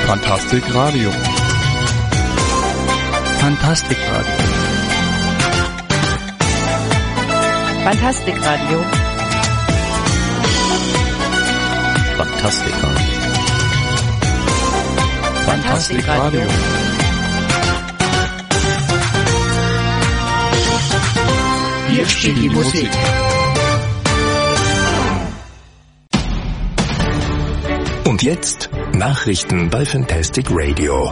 Fantastic Radio. Fantastic Radio. Fantastic Radio. Fantastic Radio. Fantastic Radio. Hier spielt die Musik. Und jetzt Nachrichten bei Fantastic Radio.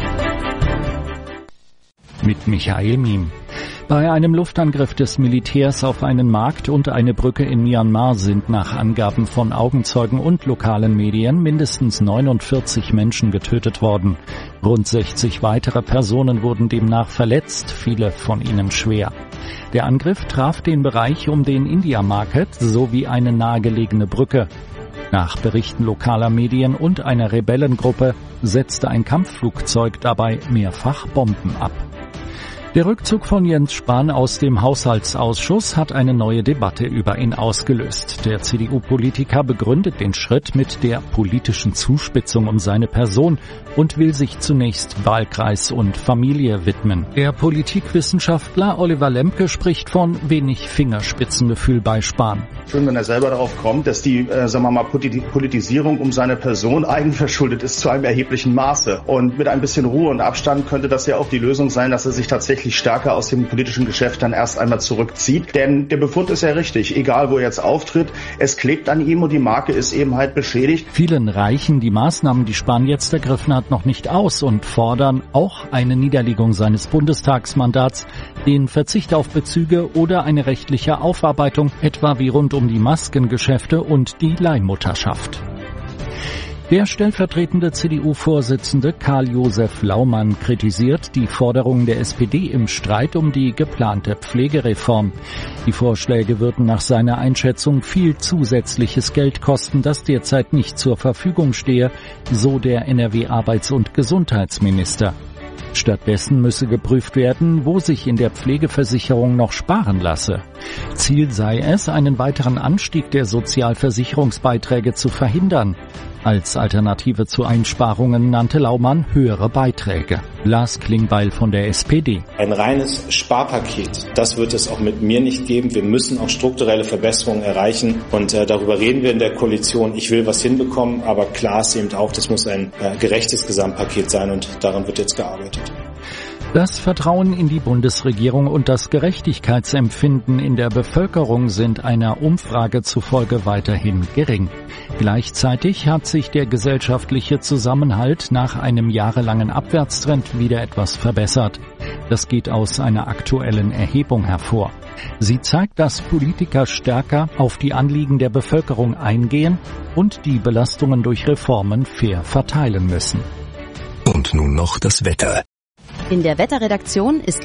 Mit Michael Miem. Bei einem Luftangriff des Militärs auf einen Markt und eine Brücke in Myanmar sind nach Angaben von Augenzeugen und lokalen Medien mindestens 49 Menschen getötet worden. Rund 60 weitere Personen wurden demnach verletzt, viele von ihnen schwer. Der Angriff traf den Bereich um den India Market sowie eine nahegelegene Brücke. Nach Berichten lokaler Medien und einer Rebellengruppe setzte ein Kampfflugzeug dabei mehrfach Bomben ab. Der Rückzug von Jens Spahn aus dem Haushaltsausschuss hat eine neue Debatte über ihn ausgelöst. Der CDU-Politiker begründet den Schritt mit der politischen Zuspitzung um seine Person und will sich zunächst Wahlkreis und Familie widmen. Der Politikwissenschaftler Oliver Lemke spricht von wenig Fingerspitzengefühl bei Spahn. Schön, wenn er selber darauf kommt, dass die Politisierung um seine Person eigenverschuldet ist zu einem erheblichen Maße. Und mit ein bisschen Ruhe und Abstand könnte das ja auch die Lösung sein, dass er sich tatsächlich stärker aus dem politischen Geschäft dann erst einmal zurückzieht. Denn der Befund ist ja richtig, egal wo er jetzt auftritt, es klebt an ihm und die Marke ist eben halt beschädigt. Vielen reichen die Maßnahmen, die Spahn jetzt ergriffen hat, noch nicht aus und fordern auch eine Niederlegung seines Bundestagsmandats, den Verzicht auf Bezüge oder eine rechtliche Aufarbeitung, etwa wie rund um die Maskengeschäfte und die Leihmutterschaft. Der stellvertretende CDU-Vorsitzende Karl-Josef Laumann kritisiert die Forderungen der SPD im Streit um die geplante Pflegereform. Die Vorschläge würden nach seiner Einschätzung viel zusätzliches Geld kosten, das derzeit nicht zur Verfügung stehe, so der NRW-Arbeits- und Gesundheitsminister. Stattdessen müsse geprüft werden, wo sich in der Pflegeversicherung noch sparen lasse. Ziel sei es, einen weiteren Anstieg der Sozialversicherungsbeiträge zu verhindern. Als Alternative zu Einsparungen nannte Laumann höhere Beiträge. Lars Klingbeil von der SPD. Ein reines Sparpaket, das wird es auch mit mir nicht geben. Wir müssen auch strukturelle Verbesserungen erreichen und darüber reden wir in der Koalition. Ich will was hinbekommen, aber klar ist eben auch, das muss ein gerechtes Gesamtpaket sein und daran wird jetzt gearbeitet. Das Vertrauen in die Bundesregierung und das Gerechtigkeitsempfinden in der Bevölkerung sind einer Umfrage zufolge weiterhin gering. Gleichzeitig hat sich der gesellschaftliche Zusammenhalt nach einem jahrelangen Abwärtstrend wieder etwas verbessert. Das geht aus einer aktuellen Erhebung hervor. Sie zeigt, dass Politiker stärker auf die Anliegen der Bevölkerung eingehen und die Belastungen durch Reformen fair verteilen müssen. Und nun noch das Wetter. In der Wetterredaktion ist